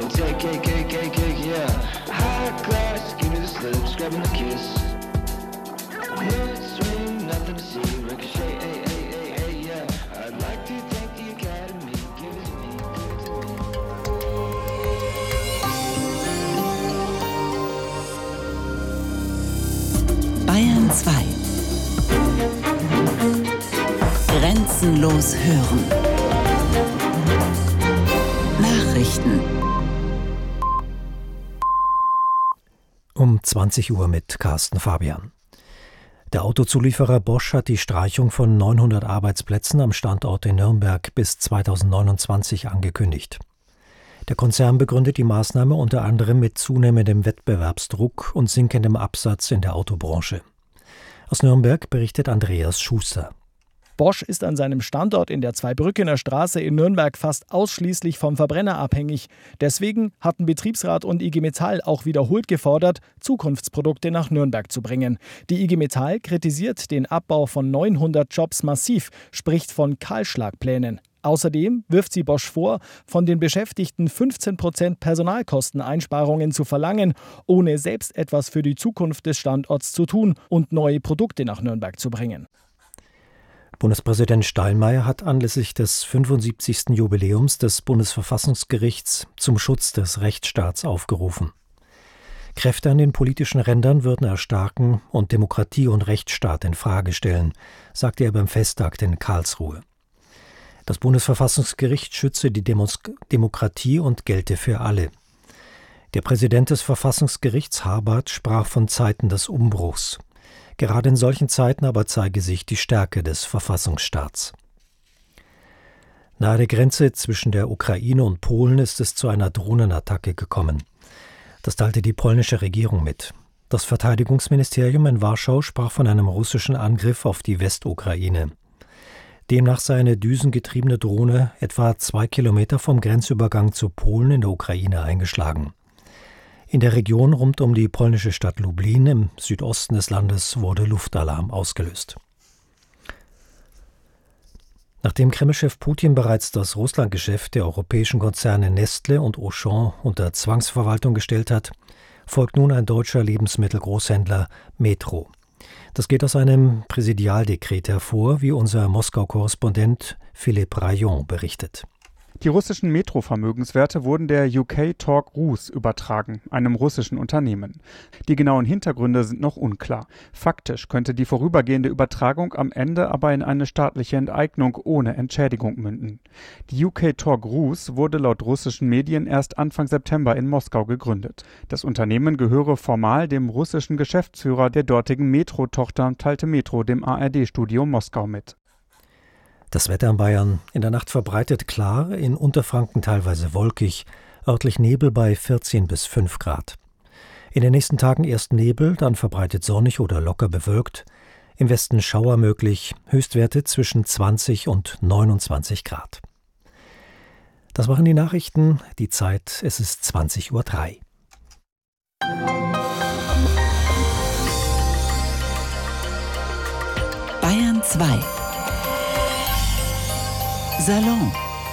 take, cake, yeah. High class, give me the slips, grabbing the kiss. Mood swing, nothing to see, ricochet, hey, yeah. I'd like to thank the Academy, give it to me, Bayern 2. Grenzenlos hören. Nachrichten. Um 20 Uhr mit Carsten Fabian. Der Autozulieferer Bosch hat die Streichung von 900 Arbeitsplätzen am Standort in Nürnberg bis 2029 angekündigt. Der Konzern begründet die Maßnahme unter anderem mit zunehmendem Wettbewerbsdruck und sinkendem Absatz in der Autobranche. Aus Nürnberg berichtet Andreas Schuster. Bosch ist an seinem Standort in der Zweibrückener Straße in Nürnberg fast ausschließlich vom Verbrenner abhängig. Deswegen hatten Betriebsrat und IG Metall auch wiederholt gefordert, Zukunftsprodukte nach Nürnberg zu bringen. Die IG Metall kritisiert den Abbau von 900 Jobs massiv, spricht von Kahlschlagplänen. Außerdem wirft sie Bosch vor, von den Beschäftigten 15% Personalkosteneinsparungen zu verlangen, ohne selbst etwas für die Zukunft des Standorts zu tun und neue Produkte nach Nürnberg zu bringen. Bundespräsident Steinmeier hat anlässlich des 75. Jubiläums des Bundesverfassungsgerichts zum Schutz des Rechtsstaats aufgerufen. Kräfte an den politischen Rändern würden erstarken und Demokratie und Rechtsstaat in Frage stellen, sagte er beim Festtag in Karlsruhe. Das Bundesverfassungsgericht schütze die Demokratie und gelte für alle. Der Präsident des Verfassungsgerichts Habart sprach von Zeiten des Umbruchs. Gerade in solchen Zeiten aber zeige sich die Stärke des Verfassungsstaats. Nahe der Grenze zwischen der Ukraine und Polen ist es zu einer Drohnenattacke gekommen. Das teilte die polnische Regierung mit. Das Verteidigungsministerium in Warschau sprach von einem russischen Angriff auf die Westukraine. Demnach sei eine düsengetriebene Drohne etwa 2 Kilometer vom Grenzübergang zu Polen in der Ukraine eingeschlagen. In der Region rund um die polnische Stadt Lublin im Südosten des Landes wurde Luftalarm ausgelöst. Nachdem Kreml-Chef Putin bereits das Russlandgeschäft der europäischen Konzerne Nestle und Auchan unter Zwangsverwaltung gestellt hat, folgt nun ein deutscher Lebensmittelgroßhändler Metro. Das geht aus einem Präsidialdekret hervor, wie unser Moskau-Korrespondent Philipp Rayon berichtet. Die russischen Metro-Vermögenswerte wurden der UK Tork Rus übertragen, einem russischen Unternehmen. Die genauen Hintergründe sind noch unklar. Faktisch könnte die vorübergehende Übertragung am Ende aber in eine staatliche Enteignung ohne Entschädigung münden. Die UK Tork Rus wurde laut russischen Medien erst Anfang September in Moskau gegründet. Das Unternehmen gehöre formal dem russischen Geschäftsführer der dortigen Metro-Tochter, teilte Metro dem ARD-Studio Moskau mit. Das Wetter in Bayern: in der Nacht verbreitet klar, in Unterfranken teilweise wolkig, örtlich Nebel bei 14 bis 5 Grad. In den nächsten Tagen erst Nebel, dann verbreitet sonnig oder locker bewölkt, im Westen Schauer möglich, Höchstwerte zwischen 20 und 29 Grad. Das waren die Nachrichten, die Zeit, es ist 20:03 Uhr. Bayern 2. Salon.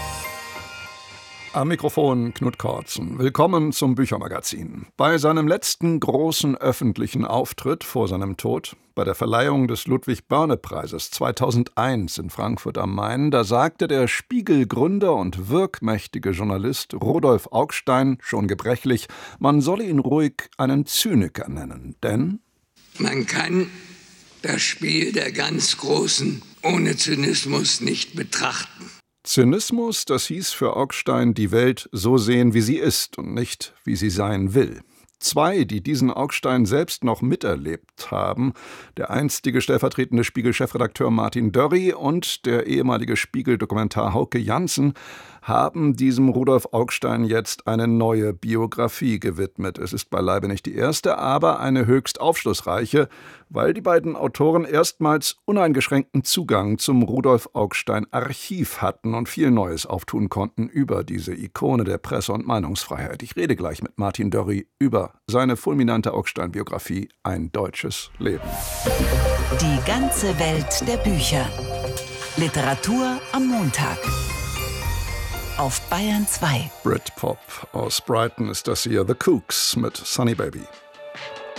Am Mikrofon Knut Kortzen. Willkommen zum Büchermagazin. Bei seinem letzten großen öffentlichen Auftritt vor seinem Tod, bei der Verleihung des Ludwig-Börne-Preises 2001 in Frankfurt am Main, da sagte der Spiegel-Gründer und wirkmächtige Journalist Rudolf Augstein, schon gebrechlich, man solle ihn ruhig einen Zyniker nennen, denn man kann das Spiel der ganz Großen ohne Zynismus nicht betrachten. Zynismus, das hieß für Augstein, die Welt so sehen, wie sie ist und nicht, wie sie sein will. Zwei, die diesen Augstein selbst noch miterlebt haben, der einstige stellvertretende Spiegel-Chefredakteur Martin Dörri und der ehemalige Spiegel-Dokumentar Hauke Janssen, haben diesem Rudolf Augstein jetzt eine neue Biografie gewidmet. Es ist beileibe nicht die erste, aber eine höchst aufschlussreiche, weil die beiden Autoren erstmals uneingeschränkten Zugang zum Rudolf Augstein Archiv hatten und viel Neues auftun konnten über diese Ikone der Presse- und Meinungsfreiheit. Ich rede gleich mit Martin Dörri über seine fulminante Augstein-Biografie Ein deutsches Leben. Die ganze Welt der Bücher. Literatur am Montag. auf Bayern 2. Britpop aus Brighton ist das hier, The Kooks mit Sunny Baby.